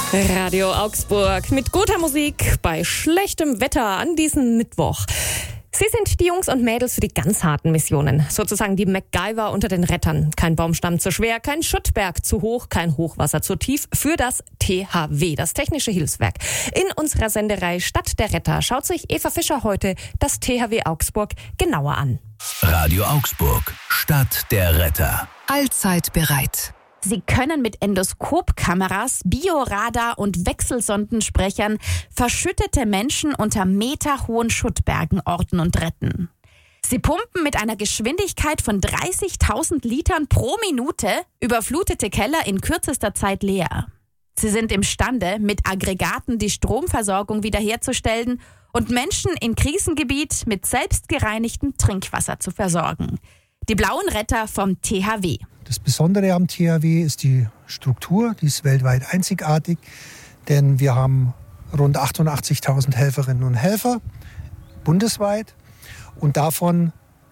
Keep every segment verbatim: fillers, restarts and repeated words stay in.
Radio Augsburg mit guter Musik bei schlechtem Wetter an diesem Mittwoch. Sie sind die Jungs und Mädels für die ganz harten Missionen. Sozusagen die MacGyver unter den Rettern. Kein Baumstamm zu schwer, kein Schuttberg zu hoch, kein Hochwasser zu tief. Für das T H W, das Technische Hilfswerk. In unserer Senderei Stadt der Retter schaut sich Eva Fischer heute das T H W Augsburg genauer an. Radio Augsburg, Stadt der Retter. Allzeit bereit. Sie können mit Endoskopkameras, Bioradar und Wechselsondensprechern verschüttete Menschen unter meterhohen Schuttbergen orten und retten. Sie pumpen mit einer Geschwindigkeit von dreißigtausend Litern pro Minute überflutete Keller in kürzester Zeit leer. Sie sind imstande, mit Aggregaten die Stromversorgung wiederherzustellen und Menschen in Krisengebiet mit selbstgereinigtem Trinkwasser zu versorgen. Die blauen Retter vom T H W. Das Besondere am T H W ist die Struktur, die ist weltweit einzigartig, denn wir haben rund achtundachtzigtausend Helferinnen und Helfer bundesweit und davon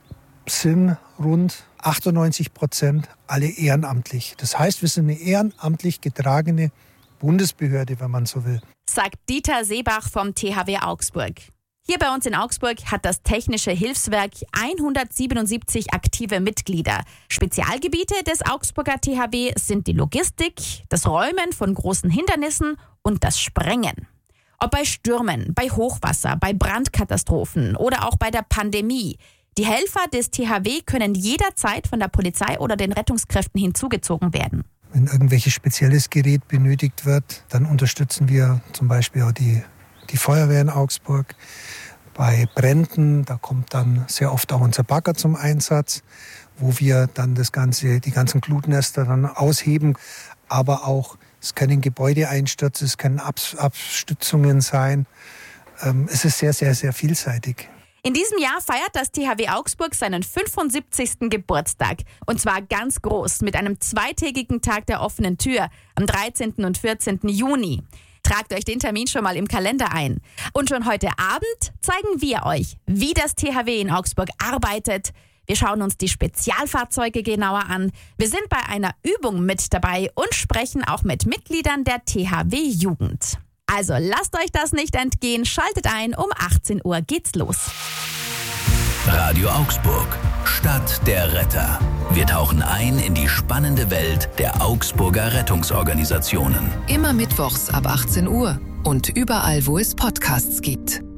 sind rund achtundneunzig Prozent alle ehrenamtlich. Das heißt, wir sind eine ehrenamtlich getragene Bundesbehörde, wenn man so will. Sagt Dieter Seebach vom T H W Augsburg. Hier bei uns in Augsburg hat das Technische Hilfswerk hundertsiebenundsiebzig aktive Mitglieder. Spezialgebiete des Augsburger T H W sind die Logistik, das Räumen von großen Hindernissen und das Sprengen. Ob bei Stürmen, bei Hochwasser, bei Brandkatastrophen oder auch bei der Pandemie. Die Helfer des T H W können jederzeit von der Polizei oder den Rettungskräften hinzugezogen werden. Wenn irgendwelches spezielles Gerät benötigt wird, dann unterstützen wir zum Beispiel auch die Die Feuerwehr in Augsburg. Bei Bränden, da kommt dann sehr oft auch unser Bagger zum Einsatz, wo wir dann das Ganze, die ganzen Glutnester dann ausheben. Aber auch, es können Gebäudeeinstürze, es können Abstützungen sein. Ähm, es ist sehr, sehr, sehr vielseitig. In diesem Jahr feiert das T H W Augsburg seinen fünfundsiebzigsten Geburtstag. Und zwar ganz groß, mit einem zweitägigen Tag der offenen Tür am dreizehnten und vierzehnten Juni. Tragt euch den Termin schon mal im Kalender ein. Und schon heute Abend zeigen wir euch, wie das T H W in Augsburg arbeitet. Wir schauen uns die Spezialfahrzeuge genauer an. Wir sind bei einer Übung mit dabei und sprechen auch mit Mitgliedern der T H W Jugend. Also lasst euch das nicht entgehen. Schaltet ein, um achtzehn Uhr geht's los. Radio Augsburg, Stadt der Retter. Wir tauchen ein in die spannende Welt der Augsburger Rettungsorganisationen. Immer mittwochs ab achtzehn Uhr und überall, wo es Podcasts gibt.